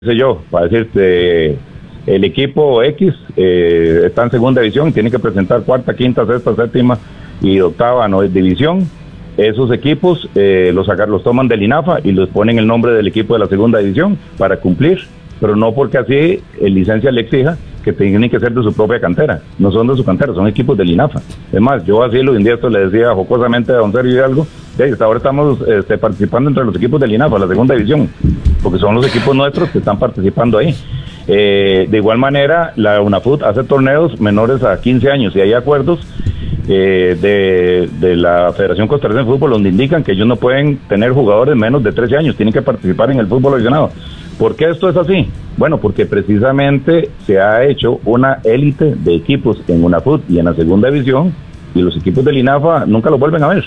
sé yo, para decirte, el equipo X está en segunda división y tiene que presentar cuarta, quinta, sexta, séptima y octava división. Esos equipos los toman del INAFA y les ponen el nombre del equipo de la segunda división para cumplir, pero no porque así el licencia le exija que tienen que ser de su propia cantera. No son de su cantera, son equipos del INAFA. Es más, yo así lo indiesto le decía jocosamente a don Sergio Hidalgo, hasta ahora estamos participando entre los equipos del INAFA, la segunda división, porque son los equipos nuestros que están participando ahí. De igual manera, la UNAFUT hace torneos menores a 15 años y hay acuerdos de la Federación Costarricense de Fútbol donde indican que ellos no pueden tener jugadores menos de 13 años, tienen que participar en el fútbol aficionado. ¿Por qué esto es así? Bueno, porque precisamente se ha hecho una élite de equipos en UNAFUT y en la segunda división y los equipos del INAFA nunca los vuelven a ver.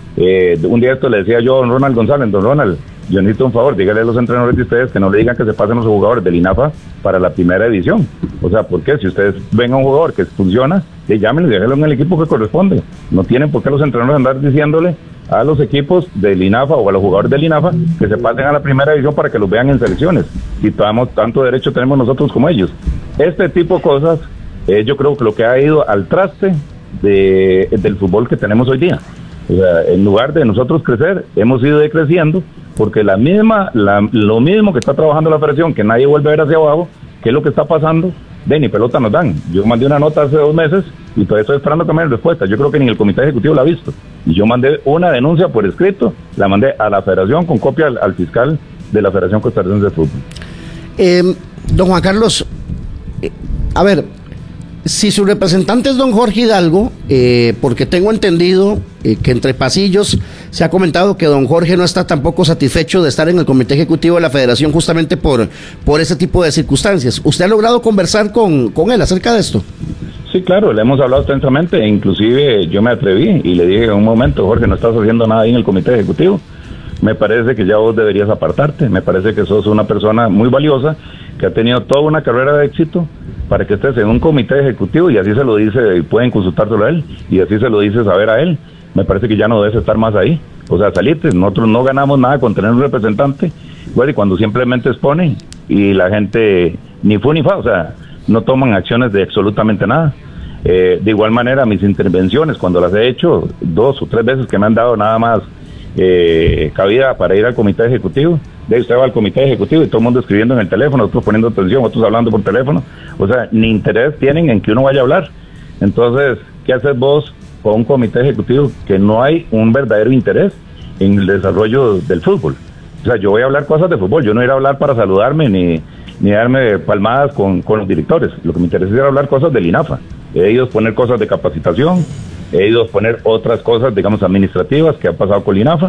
Un día esto le decía yo a don Ronald González, don Ronald, yo necesito un favor, dígale a los entrenadores de ustedes que no le digan que se pasen los jugadores del INAFA para la primera división. O sea, ¿por qué? Si ustedes ven a un jugador que funciona, llámenlo y déjenlo en el equipo que corresponde. No tienen por qué los entrenadores andar diciéndole a los equipos del INAFA o a los jugadores del INAFA que se pasen a la primera división para que los vean en selecciones. Si tanto derecho tenemos nosotros como ellos. Este tipo de cosas, yo creo que lo que ha ido al traste del fútbol que tenemos hoy día. O sea, en lugar de nosotros crecer, hemos ido decreciendo porque lo mismo que está trabajando la federación, que nadie vuelve a ver hacia abajo, ¿qué es lo que está pasando? Ni pelota nos dan. Yo mandé una nota hace 2 meses y todavía estoy esperando que me den respuesta. Yo creo que ni el comité ejecutivo la ha visto. Y yo mandé una denuncia por escrito, la mandé a la federación con copia al fiscal de la Federación Costarricense de Fútbol. Don Juan Carlos, a ver, si su representante es don Jorge Hidalgo, porque tengo entendido que entre pasillos se ha comentado que don Jorge no está tampoco satisfecho de estar en el comité ejecutivo de la federación justamente por ese tipo de circunstancias. ¿Usted ha logrado conversar con él acerca de esto? Sí, claro, le hemos hablado extensamente e inclusive yo me atreví y le dije en un momento, Jorge, no estás haciendo nada ahí en el comité ejecutivo. Me parece que ya vos deberías apartarte. Me parece que sos una persona muy valiosa, que ha tenido toda una carrera de éxito para que estés en un comité ejecutivo y así se lo dice, y pueden consultárselo a él, y así se lo dice saber a él. Me parece que ya no debes estar más ahí. O sea, salite, nosotros no ganamos nada con tener un representante, bueno, y cuando simplemente exponen y la gente ni fu ni fa, o sea, no toman acciones de absolutamente nada. De igual manera, mis intervenciones, cuando las he hecho 2 o 3 veces que me han dado nada más cabida para ir al comité ejecutivo, de usted va al comité ejecutivo y todo el mundo escribiendo en el teléfono, otros poniendo atención, otros hablando por teléfono, o sea, ni interés tienen en que uno vaya a hablar. Entonces, ¿qué haces vos con un comité ejecutivo que no hay un verdadero interés en el desarrollo del fútbol? O sea, yo voy a hablar cosas de fútbol, yo no voy a ir a hablar para saludarme ni darme palmadas con los directores. Lo que me interesa es ir a hablar cosas del INAFA. He ido a poner cosas de capacitación, he ido a poner otras cosas, digamos, administrativas que han pasado con el INAFA.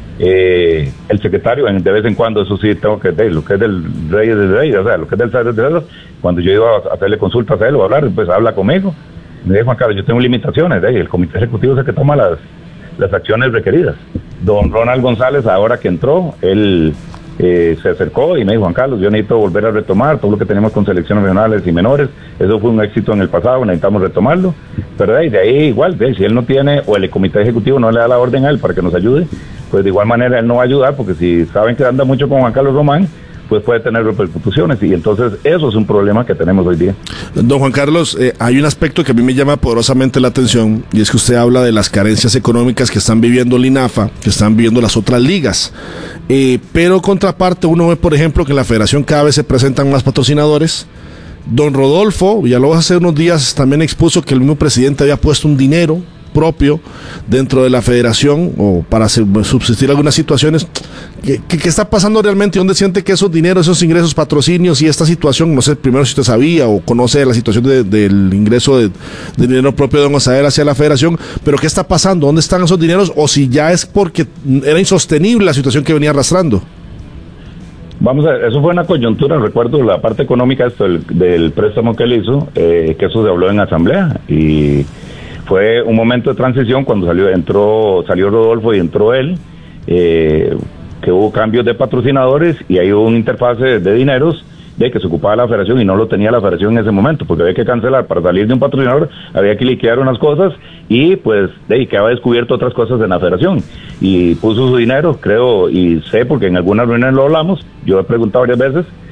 El secretario, de vez en cuando, eso sí, tengo que lo que es del rey, o sea, lo que es del César, cuando yo iba a hacerle consultas a él o a hablar, pues habla conmigo. Me dijo, Juan Carlos, yo tengo limitaciones, el comité ejecutivo es el que toma las acciones requeridas. Don Ronald González, ahora que entró, él se acercó y me dijo, Juan Carlos, yo necesito volver a retomar todo lo que tenemos con selecciones regionales y menores. Eso fue un éxito en el pasado, necesitamos retomarlo. Pero de ahí igual, si él no tiene, o el comité ejecutivo no le da la orden a él para que nos ayude, pues de igual manera él no va a ayudar, porque si saben que anda mucho con Juan Carlos Román, pues puede tener repercusiones, y entonces eso es un problema que tenemos hoy día. Don Juan Carlos, hay un aspecto que a mí me llama poderosamente la atención, y es que usted habla de las carencias económicas que están viviendo el INAFA, que están viviendo las otras ligas, pero contraparte uno ve, por ejemplo, que en la federación cada vez se presentan más patrocinadores. Don Rodolfo Villalobos hace unos días también expuso que el mismo presidente había puesto un dinero propio dentro de la federación o para subsistir algunas situaciones. ¿Qué está pasando realmente? ¿Dónde siente que esos dineros, esos ingresos, patrocinios y esta situación, no sé, primero si usted sabía o conoce la situación del ingreso de dinero propio de Don Azael hacia la federación, pero qué está pasando? ¿Dónde están esos dineros? O si ya es porque era insostenible la situación que venía arrastrando. Vamos a ver, eso fue una coyuntura, recuerdo la parte económica del préstamo que él hizo, que eso se habló en asamblea, y fue un momento de transición cuando salió Rodolfo y entró él, que hubo cambios de patrocinadores y ahí hubo un interfase de dineros de que se ocupaba la federación y no lo tenía la federación en ese momento, porque había que cancelar para salir de un patrocinador, había que liquidar unas cosas y pues quedaba descubierto otras cosas en la federación, y puso su dinero, creo, y sé porque en algunas reuniones lo hablamos, yo he preguntado varias veces